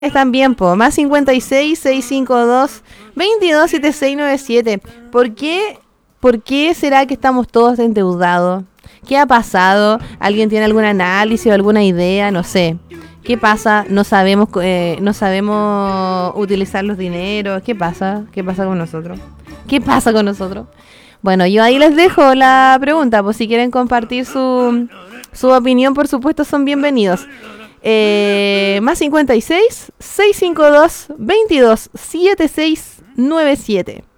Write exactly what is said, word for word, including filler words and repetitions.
Están bien, po. Más cincuenta y seis, seiscientos cincuenta y dos, veintidós, setenta y seis noventa y siete. ¿Por qué, ¿Por qué será que estamos todos endeudados? ¿Qué ha pasado? ¿Alguien tiene algún análisis o alguna idea? No sé. ¿Qué pasa? No sabemos, eh, no sabemos utilizar los dineros. ¿Qué pasa? ¿Qué pasa con nosotros? ¿Qué pasa con nosotros? Bueno, yo ahí les dejo la pregunta, pues si quieren compartir su, su opinión, por supuesto, son bienvenidos. Eh, más cincuenta y seis, seiscientos cincuenta y dos, veintidós, setenta y seis noventa y siete.